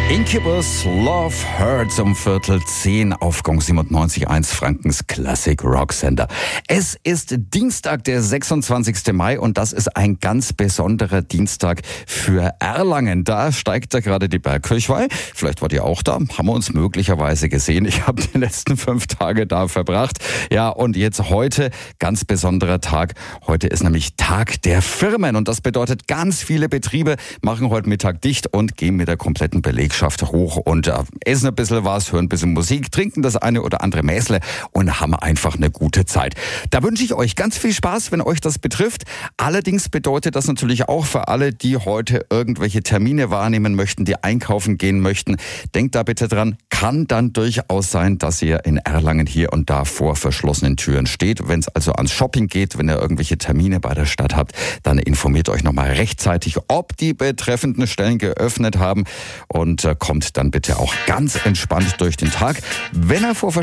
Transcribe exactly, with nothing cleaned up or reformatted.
Incubus, Love Hurts um Viertel zehn auf Gong siebenundneunzig Komma eins, Frankens Classic Rock Sender. Es ist Dienstag, der sechsundzwanzigste Mai und das ist ein ganz besonderer Dienstag für Erlangen. Da steigt da gerade die Bergkirchweih. Vielleicht wart ihr auch da, haben wir uns möglicherweise gesehen. Ich habe die letzten fünf Tage da verbracht. Ja, und jetzt heute ganz besonderer Tag. Heute ist nämlich Tag der Firmen und das bedeutet, ganz viele Betriebe machen heute Mittag dicht und gehen mit der kompletten Belegschaft hoch und äh, essen ein bisschen was, hören ein bisschen Musik, trinken das eine oder andere Mäsle und haben einfach eine gute Zeit. Da wünsche ich euch ganz viel Spaß, wenn euch das betrifft. Allerdings bedeutet das natürlich auch für alle, die heute irgendwelche Termine wahrnehmen möchten, die einkaufen gehen möchten. Denkt da bitte dran, kann dann durchaus sein, dass ihr in Erlangen hier und da vor verschlossenen Türen steht. Wenn es also ans Shopping geht, wenn ihr irgendwelche Termine bei der Stadt habt, dann informiert euch nochmal rechtzeitig, ob die betreffenden Stellen geöffnet haben und äh, kommt dann bitte auch ganz entspannt durch den Tag. Wenn er vor